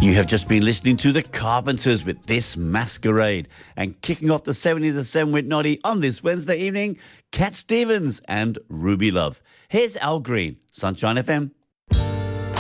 You have just been listening to The Carpenters with This Masquerade. And kicking off the 70th of 7 with Noddy on this Wednesday evening, Cat Stevens and Ruby Love. Here's Al Green, Sunshine FM.